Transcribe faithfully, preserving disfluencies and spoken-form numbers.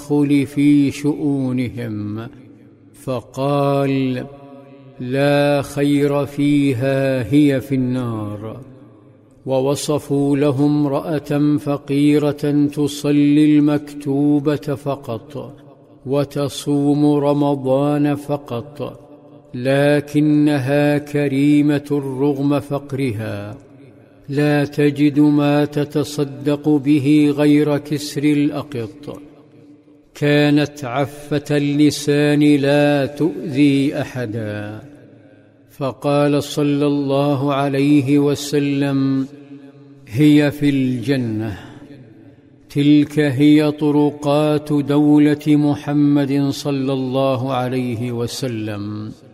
التدخل في شؤونهم، فقال: لا خير فيها، هي في النار. ووصفوا له امرأة فقيرة تصلي المكتوبة فقط وتصوم رمضان فقط، لكنها كريمة رغم فقرها، لا تجد ما تتصدق به غير كسر الأقط، كانت عفة اللسان لا تؤذي أحدا. فقال صلى الله عليه وسلم: هي في الجنة. تلك هي طرقات دولة محمد صلى الله عليه وسلم.